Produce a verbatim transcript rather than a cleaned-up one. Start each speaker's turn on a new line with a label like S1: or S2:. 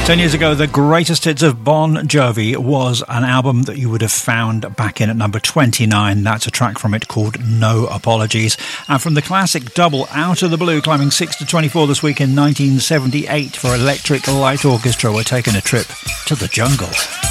S1: Ten years ago, the greatest hits of Bon Jovi was an album that you would have found back in at number twenty-nine. That's a track from it called No Apologies. And from the classic double Out of the Blue, climbing six to twenty-four this week in nineteen seventy-eight for Electric Light Orchestra, we're taking a trip to the jungle.